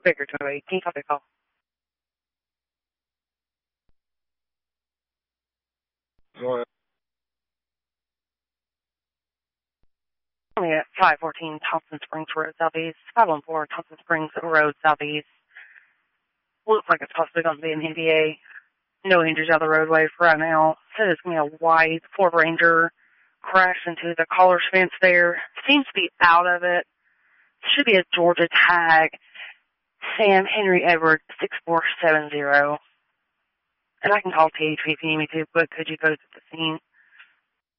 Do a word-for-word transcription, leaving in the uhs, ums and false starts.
Baker two oh eight. Can you copy the call? Go ahead. Only at five fourteen Thompson Springs Road Southeast. five one four Thompson Springs Road Southeast. Looks like it's possibly going to be an N B A. No injuries out of the roadway for right now. Said it's going to be a white Ford Ranger crash into the caller's fence there. Seems to be out of it. Should be a Georgia tag. Sam Henry Edward six four seven zero. And I can call T H P if you need me to, but could you go to the scene?